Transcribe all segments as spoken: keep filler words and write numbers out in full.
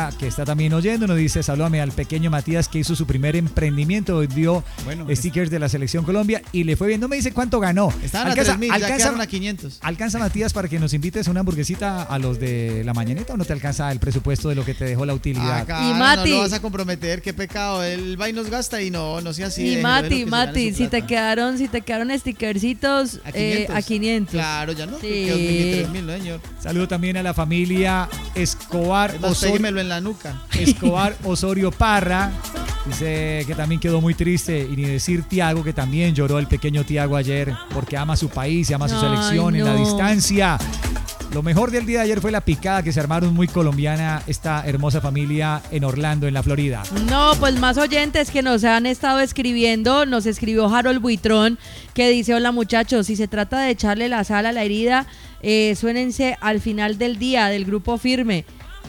Paula, que está también oyendo, nos dice, salúdame al pequeño Matías que hizo su primer emprendimiento, vendió bueno, stickers de la Selección Colombia y le fue bien. No me dice cuánto ganó. Estaban alcanza, a tres mil, alcanza, ya quedaron a quinientos. ¿Alcanza, Matías, para que nos invites una hamburguesita a los de la mañanita o no te alcanza el presupuesto de lo que te dejó la utilidad? Acá, y Mati, no lo vas a comprometer, qué pecado. El va y nos gasta y no, no sea así. Y Mati, Mati, si te quedaron, si te quedaron stickercitos a quinientos. Eh, a quinientos. Claro, ya no. Sí. Quedó tres mil, ¿no, señor? Saludo también a la familia Escobar Osorio. En la nuca. Escobar Osorio Parra. Dice que también quedó muy triste. Y ni decir Tiago, que también lloró el pequeño Tiago ayer porque ama su país y ama su Ay, selección no. en la distancia. Lo mejor del día de ayer fue la picada que se armaron muy colombiana esta hermosa familia en Orlando, en la Florida. No, pues más oyentes que nos han estado escribiendo. Nos escribió Harold Buitrón, que dice, hola muchachos, si se trata de echarle la sal a la herida, eh, suénense al final del día del Grupo Firme.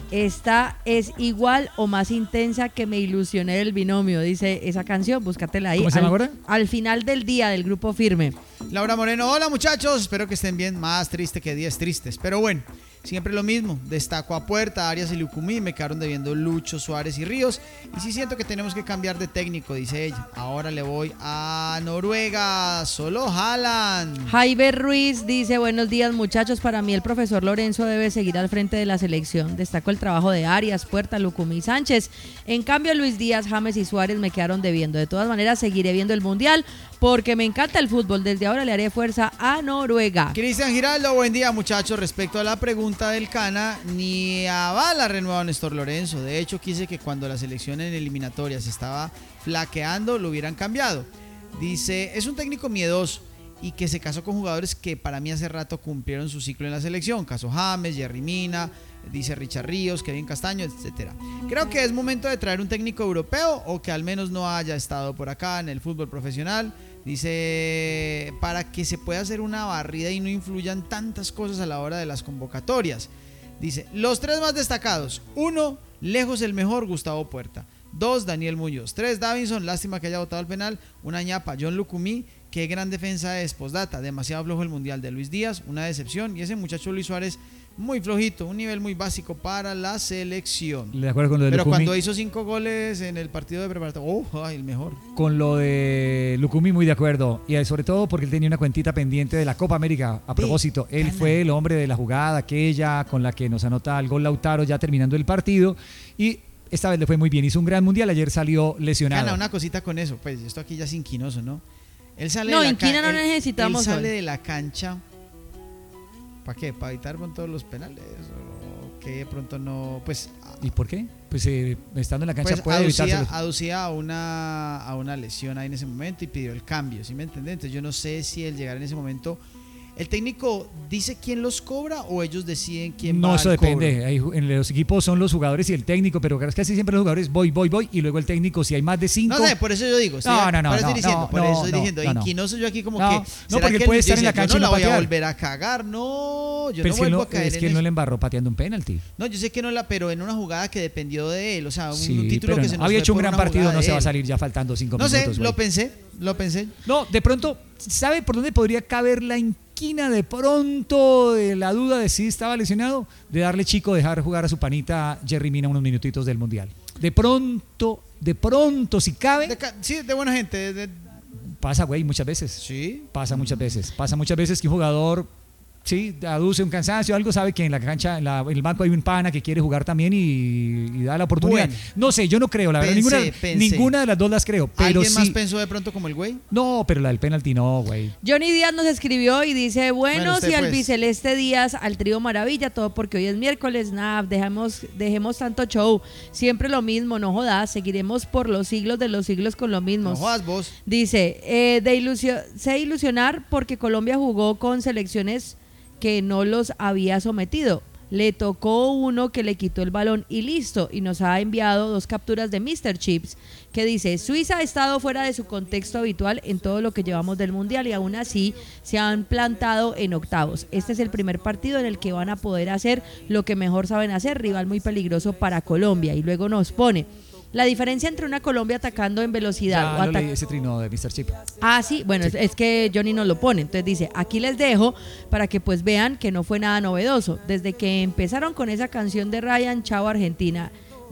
Esta es igual o más intensa que Me ilusioné del binomio, dice esa canción, búscatela ahí. ¿Cómo se llama ahora? Al final del día del Grupo Firme. Laura Moreno, hola muchachos, espero que estén bien, más triste que días tristes, pero bueno, siempre lo mismo, destaco a Puerta, Arias y Lucumí, me quedaron debiendo Lucho, Suárez y Ríos, y sí siento que tenemos que cambiar de técnico, dice ella. Ahora le voy a Noruega, solo Haaland. Jaime Ruiz dice, buenos días muchachos, para mí el profesor Lorenzo debe seguir al frente de la selección, destaco el trabajo de Arias, Puerta, Lucumí y Sánchez, en cambio Luis Díaz, James y Suárez me quedaron debiendo. De todas maneras seguiré viendo el Mundial porque me encanta el fútbol, desde ahora le haré fuerza a Noruega. Cristian Giraldo, buen día muchachos, respecto a la pregunta del Cana, ni a bala renueva Néstor Lorenzo, de hecho quise que cuando la selección en eliminatorias estaba flaqueando lo hubieran cambiado. Dice, es un técnico miedoso y que se casó con jugadores que para mí hace rato cumplieron su ciclo en la selección, caso James, Jerry Mina, dice Richard Ríos, Kevin Castaño, etcétera. Creo que es momento de traer un técnico europeo o que al menos no haya estado por acá en el fútbol profesional. Dice, para que se pueda hacer una barrida y no influyan tantas cosas a la hora de las convocatorias. Dice, los tres más destacados. Uno, lejos el mejor, Gustavo Puerta. Dos, Daniel Muñoz. Tres, Davinson, lástima que haya votado el penal. Una ñapa, John Lucumí. Qué gran defensa es, postdata, demasiado flojo el mundial de Luis Díaz, una decepción. Y ese muchacho Luis Suárez, muy flojito, un nivel muy básico para la selección. De acuerdo con lo de Pero Lucumí, cuando hizo cinco goles en el partido de preparación, ¡oh! ¡Ay, el mejor! Con lo de Lucumí, muy de acuerdo. Y sobre todo porque él tenía una cuentita pendiente de la Copa América. A propósito, él fue el hombre de la jugada aquella con la que nos anota el gol Lautaro ya terminando el partido. Y esta vez le fue muy bien. Hizo un gran mundial. Ayer salió lesionado. Gana una cosita con eso. Pues esto aquí ya es inquinoso, ¿no? Él sale no, de la inquina ca- no él, necesitamos. Él sale hoy. de la cancha. ¿Para qué? ¿Para evitar con todos los penales? ¿O que de pronto no? Pues. ¿Y por qué? Pues eh, estando en la cancha pues puede aducía, evitarse. Aducía a una, a una lesión ahí en ese momento y pidió el cambio, ¿sí me entiendes? Entonces yo no sé si el llegar en ese momento. ¿El técnico dice quién los cobra o ellos deciden quién no, va al eso depende. cobro? Hay, en los equipos son los jugadores y el técnico, pero casi siempre los jugadores voy, voy, voy y luego el técnico, si hay más de cinco. No sé, por eso yo digo. Estoy, No, no, no. Por eso no, estoy diciendo, no, por no, eso estoy no, diciendo. no, no. Inquinoso yo aquí como No, que. no, ¿será porque que puede él estar dice, en la cancha yo y no no la voy a patear? volver a cagar? No, yo Pero no es que, él vuelvo no, a caer es en que él no eso. le embarró pateando un penalti. No, yo sé que no la, pero en una jugada que dependió de él, o sea, un, Sí, un título pero que no. se nos había fue hecho un por gran una partido, jugada no de se va a él. salir ya faltando cinco No minutos. sé, güey. lo pensé, lo pensé. No, de pronto, ¿sabe por dónde podría caber la inquina de pronto de la duda de si estaba lesionado? De darle chico, dejar jugar a su panita Jerry Mina unos minutitos del Mundial. De pronto, de pronto, si cabe. De ca- sí, de buena gente. de- de- Pasa, güey, muchas veces. Sí. Pasa muchas veces. Pasa muchas veces que un jugador, sí, aduce un cansancio, algo, sabe que en la cancha, en, la, en el banco hay un pana que quiere jugar también y, y da la oportunidad. Bueno. No sé, yo no creo, la verdad, Pensé, ninguna, pensé. ninguna de las dos las creo. Pero ¿Alguien más sí. pensó de pronto como el güey? No, pero la del penalti no, güey. Johnny Díaz nos escribió y dice, Bueno, buenos usted, y pues. albiceleste Díaz al trío Maravilla, todo porque hoy es miércoles, nada, dejemos, dejemos tanto show, siempre lo mismo, no jodas, seguiremos por los siglos de los siglos con lo mismo. No jodas vos. Dice, eh, de ilusio- sé ilusionar porque Colombia jugó con selecciones que no los había sometido. Le tocó uno que le quitó el balón y listo. Y nos ha enviado dos capturas de míster Chips que dice, Suiza ha estado fuera de su contexto habitual en todo lo que llevamos del Mundial y aún así se han plantado en octavos. Este es el primer partido en el que van a poder hacer lo que mejor saben hacer, rival muy peligroso para Colombia. Y luego nos pone, la diferencia entre una Colombia atacando en velocidad Ya o lo atac- leí, ese trino de míster Chip. Ah, sí, bueno, Sí. Es, es que Johnny nos lo pone. Entonces dice, aquí les dejo para que pues vean que no fue nada novedoso. Desde que empezaron con esa canción de Ryan, Chao Argentina,